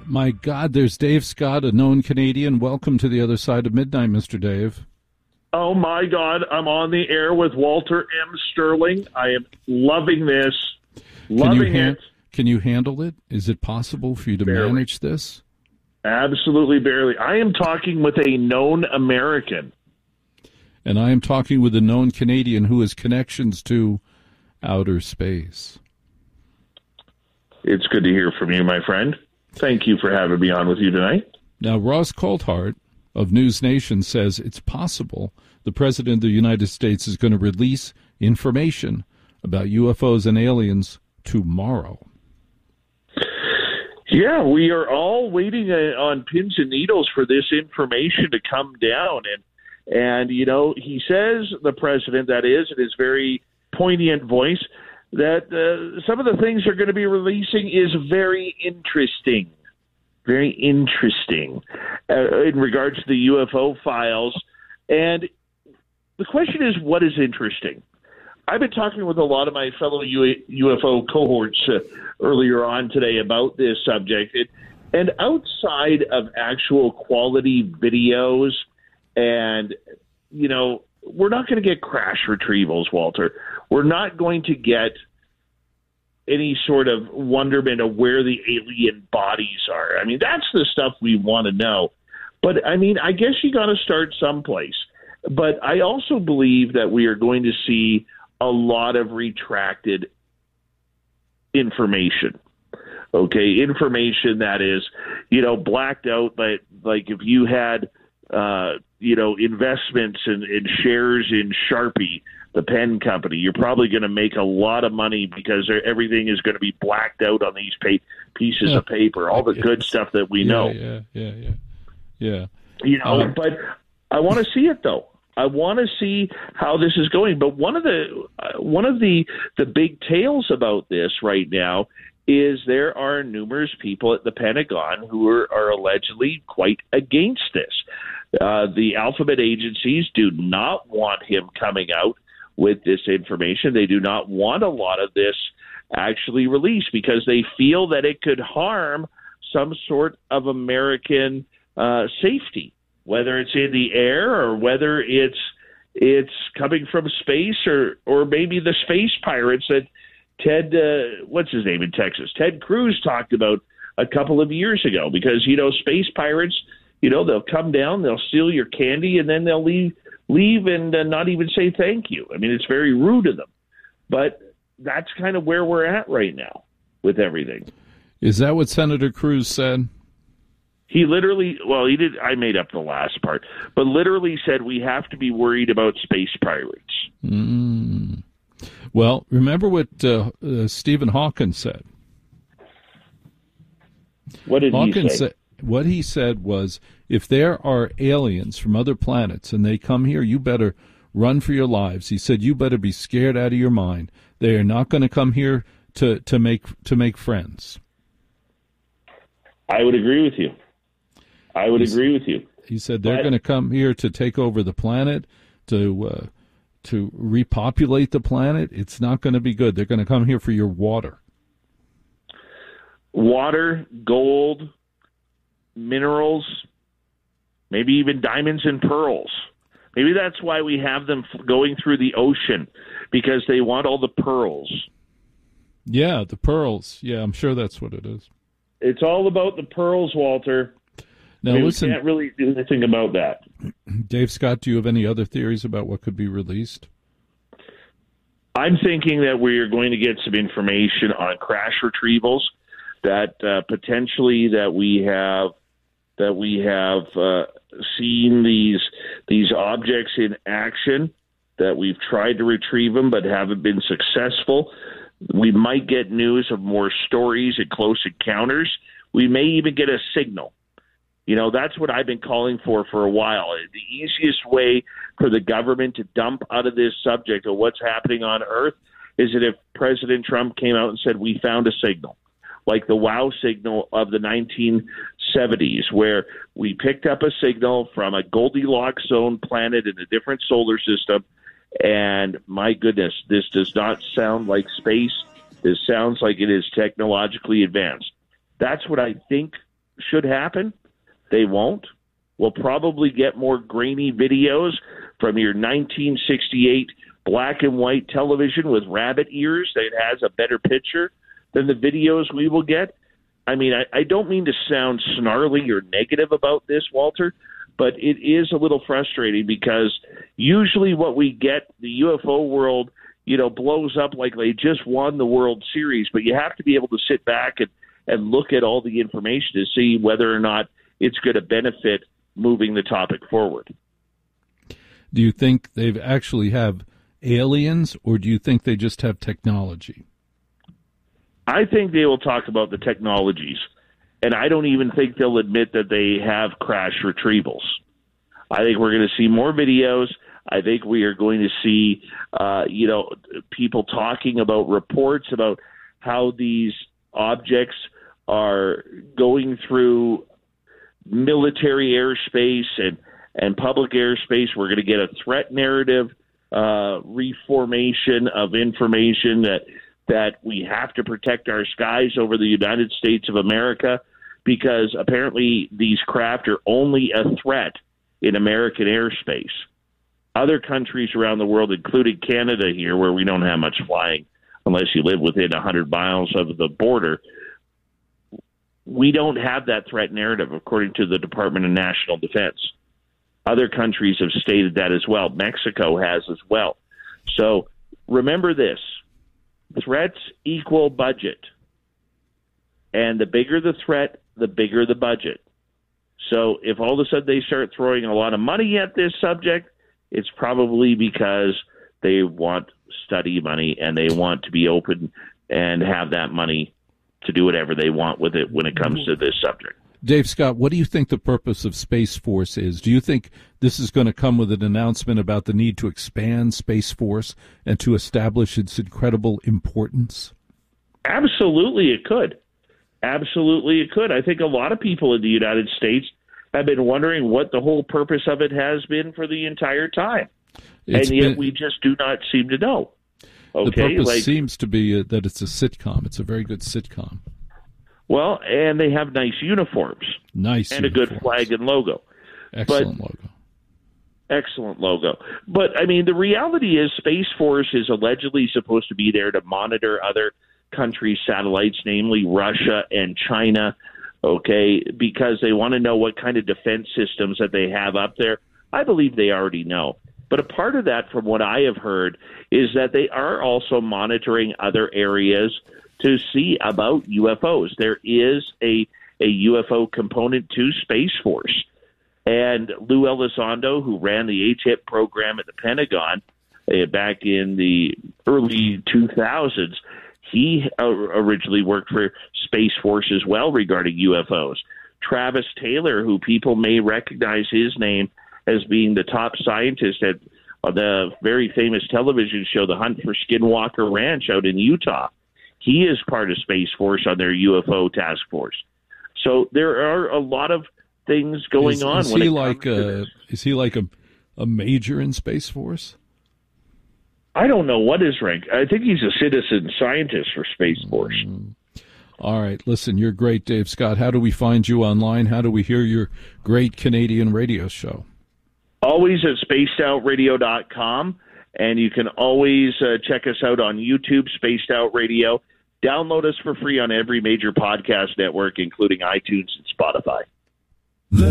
My God, there's Dave Scott, a known Canadian. Welcome to the other side of midnight, Mr. Dave. Oh, my God. I'm on the air with Walter M. Sterling. I am loving this. Loving it. Can you handle it? Is it possible for you to manage this? Absolutely barely. I am talking with a known American. And I am talking with a known Canadian who has connections to outer space. It's good to hear from you, my friend. Thank you for having me on with you tonight. Now, Ross Coulthart of News Nation says it's possible the President of the United States is going to release information about UFOs and aliens tomorrow. Yeah, we are all waiting on pins and needles for this information to come down. And you know, he says, the president, that is, in his very poignant voice, that some of the things they're going to be releasing is very interesting. Very interesting in regards to the UFO files. And the question is, what is interesting? I've been talking with a lot of my fellow UFO cohorts earlier on today about this subject. And outside of actual quality videos and, you know, we're not going to get crash retrievals, Walter. We're not going to get any sort of wonderment of where the alien bodies are. I mean, that's the stuff we want to know. But, I mean, I guess you got to start someplace. But I also believe that we are going to see a lot of retracted information. Okay, information that is, you know, blacked out. But like if you had, you know, investments in shares in Sharpie, the pen company, you're probably going to make a lot of money because everything is going to be blacked out on these pieces of paper, all the good stuff that we know. Yeah. You know, but I want to see it, though. I want to see how this is going. But one of the big tales about this right now is there are numerous people at the Pentagon who are allegedly quite against this. The alphabet agencies do not want him coming out with this information. They do not want a lot of this actually released because they feel that it could harm some sort of American safety, whether it's in the air or whether it's coming from space or maybe the space pirates that Ted, what's his name in Texas? Ted Cruz talked about a couple of years ago because, you know, space pirates, you know, they'll come down, they'll steal your candy, and then they'll leave and not even say thank you. I mean, it's very rude of them. But that's kind of where we're at right now with everything. Is that what Senator Cruz said? He literally, well, he did. I made up the last part, but literally said we have to be worried about space pirates. Well, remember what Stephen Hawking said. What did he say? What he said was, if there are aliens from other planets and they come here, you better run for your lives. He said, you better be scared out of your mind. They are not going to come here to make friends. I would agree with you. He said they're going to come here to take over the planet, to repopulate the planet. It's not going to be good. They're going to come here for your water. Water, gold, minerals, maybe even diamonds and pearls. Maybe that's why we have them going through the ocean, because they want all the pearls. Yeah, the pearls. Yeah, I'm sure that's what it is. It's all about the pearls, Walter. Now, listen, we can't really do anything about that. Dave Scott, do you have any other theories about what could be released? I'm thinking that we are going to get some information on crash retrievals, that potentially that we have seen these objects in action, that we've tried to retrieve them but haven't been successful. We might get news of more stories and close encounters. We may even get a signal. You know, that's what I've been calling for a while. The easiest way for the government to dump out of this subject of what's happening on Earth is that if President Trump came out and said, we found a signal, like the WOW signal of the 1970s, where we picked up a signal from a Goldilocks zone planet in a different solar system. And my goodness, this does not sound like space. This sounds like it is technologically advanced. That's what I think should happen. They won't. We'll probably get more grainy videos from your 1968 black and white television with rabbit ears that has a better picture than the videos we will get. I mean, I don't mean to sound snarly or negative about this, Walter, but it is a little frustrating because usually what we get, the UFO world, blows up like they just won the World Series, but you have to be able to sit back and look at all the information to see whether or not it's going to benefit moving the topic forward. Do you think they actually have aliens, or do you think they just have technology? I think they will talk about the technologies, and I don't even think they'll admit that they have crash retrievals. I think we're going to see more videos. I think we are going to see, people talking about reports about how these objects are going through military airspace and public airspace. We're going to get a threat narrative reformation of information that we have to protect our skies over the United States of America, because apparently these craft are only a threat in American airspace. Other countries around the world, including Canada here, where we don't have much flying unless you live within 100 miles of the border, we don't have that threat narrative, according to the Department of National Defense. Other countries have stated that as well. Mexico has as well. So remember this. Threats equal budget. And the bigger the threat, the bigger the budget. So if all of a sudden they start throwing a lot of money at this subject, it's probably because they want study money and they want to be open and have that money to do whatever they want with it when it comes to this subject. Dave Scott, what do you think the purpose of Space Force is? Do you think this is going to come with an announcement about the need to expand Space Force and to establish its incredible importance? Absolutely, it could. Absolutely, it could. I think a lot of people in the United States have been wondering what the whole purpose of it has been for the entire time. And yet we just do not seem to know. Okay? The purpose seems to be that it's a sitcom. It's a very good sitcom. Well, and they have nice uniforms. And a good flag and logo. Excellent logo. Excellent logo. But, I mean, the reality is Space Force is allegedly supposed to be there to monitor other countries' satellites, namely Russia and China, okay, because they want to know what kind of defense systems that they have up there. I believe they already know. But a part of that, from what I have heard, is that they are also monitoring other areas to see about UFOs. There is a UFO component to Space Force. And Lou Elizondo, who ran the HIP program at the Pentagon back in the early 2000s, he originally worked for Space Force as well regarding UFOs. Travis Taylor, who people may recognize his name as being the top scientist at the very famous television show, The Hunt for Skinwalker Ranch out in Utah. He is part of Space Force on their UFO task force. So there are a lot of things going on. Is he like a major in Space Force? I don't know what his rank. I think he's a citizen scientist for Space Force. All right. Listen, you're great, Dave Scott. How do we find you online? How do we hear your great Canadian radio show? Always at spacedoutradio.com. And you can always check us out on YouTube, Spaced Out Radio. Download us for free on every major podcast network, including iTunes and Spotify.